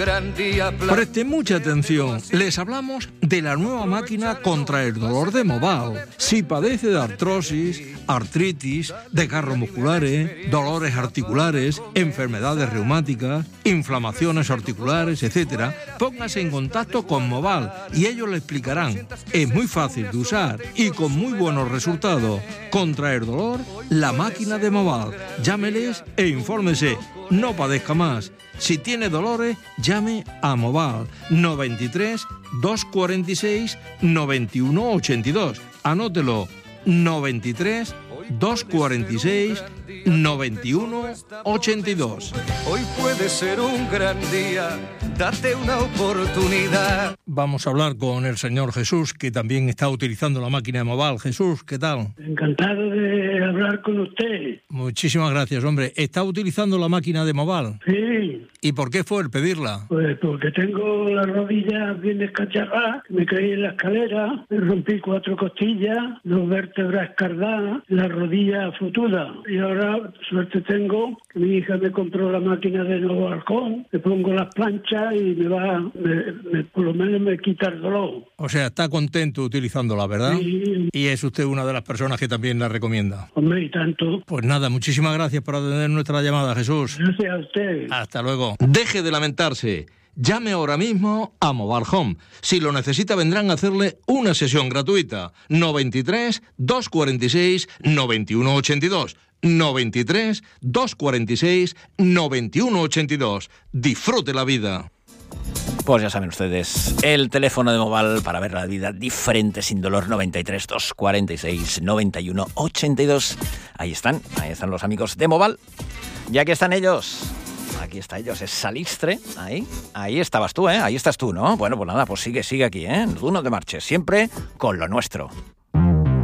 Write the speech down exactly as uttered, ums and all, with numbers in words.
gran día. Presten mucha atención, les hablamos de la nueva máquina contra el dolor de Moval. Si padece de artrosis, artritis, desgarros musculares, dolores articulares, enfermedades reumáticas, inflamaciones articulares, etcétera, póngase en contacto con Moval y ellos le explicarán. Es muy fácil de usar y con muy buenos resultados. Contra el dolor, la máquina de Moval. Llámeles e infórmese. No padezca más. Si tiene dolores, llame a Moval noventa y tres, doscientos cuarenta y seis, noventa y uno ochenta y dos. Anótelo, noventa y tres, doscientos cuarenta y seis, noventa y uno ochenta y dos. Hoy puede ser un gran día, date una oportunidad. Vamos a hablar con el señor Jesús, que también está utilizando la máquina de Moval. Jesús, ¿qué tal? Encantado de hablar con usted. Muchísimas gracias, hombre. ¿Está utilizando la máquina de Moval? Sí. ¿Y por qué fue el pedirla? Pues porque tengo las rodillas bien descacharradas, me caí en la escalera, me rompí cuatro costillas, dos vértebras escardadas, la rodilla futuda. Y ahora, suerte tengo, que mi hija me compró la máquina de nuevo balcón, le pongo las planchas y me va, me, me, por lo menos me quita el dolor. O sea, está contento utilizándola, ¿verdad? Sí. Y es usted una de las personas que también la recomienda. Hombre, y tanto. Pues nada, muchísimas gracias por atender nuestra llamada, Jesús. Gracias a usted. Hasta luego. Deje de lamentarse. Llame ahora mismo a Moval Home. Si lo necesita, vendrán a hacerle una sesión gratuita. noventa y tres, doscientos cuarenta y seis, noventa y uno ochenta y dos. noventa y tres, doscientos cuarenta y seis, noventa y uno ochenta y dos. Disfrute la vida. Pues ya saben ustedes, el teléfono de Moval para ver la vida diferente, sin dolor, noventa y tres, doscientos cuarenta y seis, noventa y uno ochenta y dos. Ahí están, ahí están los amigos de Moval. Y aquí están ellos. Aquí está ellos, es Salistre, ahí, ahí estabas tú, ¿eh? Ahí estás tú, ¿no? Bueno, pues nada, pues sigue, sigue aquí, ¿eh? Tú no te marches, siempre con lo nuestro.